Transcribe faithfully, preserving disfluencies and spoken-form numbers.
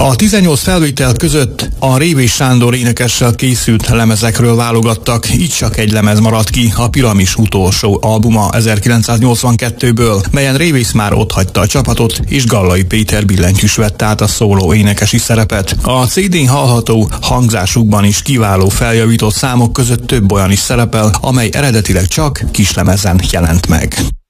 A tizennyolc felvétel között a Révés Sándor énekessel készült lemezekről válogattak, így csak egy lemez maradt ki, a Piramis utolsó albuma ezerkilencszáznyolcvankettőből, melyen Révész már otthagyta a csapatot, és Gallai Péter billentyűs vett át a szóló énekesi szerepet. A cé dén hallható hangzásukban is kiváló feljavított számok között több olyan is szerepel, amely eredetileg csak kislemezen jelent meg.